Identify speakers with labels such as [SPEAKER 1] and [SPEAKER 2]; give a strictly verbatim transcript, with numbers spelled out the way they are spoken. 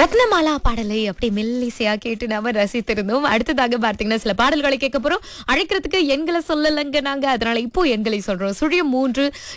[SPEAKER 1] ரத்னமாலா பாடலை அப்படி மெல்லிசையா கேட்டு நாம ரசித்திருந்தோம். அடுத்ததாக பார்த்தீங்கன்னா சில பாடல்களை கேட்க போறோம். அழைக்கிறதுக்கு எண்களை சொல்லலங்க நாங்க, அதனால இப்போ எண்களை சொல்றோம். சுழியம் மூன்று